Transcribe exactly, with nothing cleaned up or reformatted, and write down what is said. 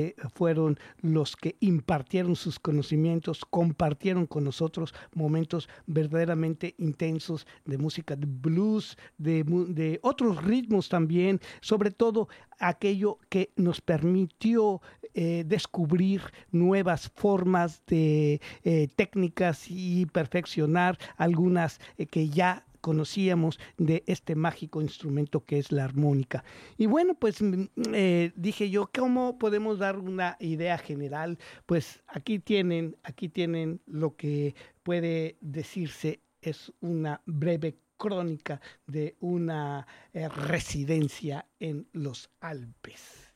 fueron los que impartieron sus conocimientos, compartieron con nosotros momentos verdaderamente intensos de música de blues, de, de otros ritmos también, sobre todo aquello que nos permitió eh, descubrir nuevas formas de eh, técnicas y perfeccionar algunas eh, que ya conocíamos de este mágico instrumento que es la armónica. Y bueno, pues eh, dije yo, ¿cómo podemos dar una idea general? Pues aquí tienen, aquí tienen lo que puede decirse es una breve crónica de una eh, residencia en los Alpes.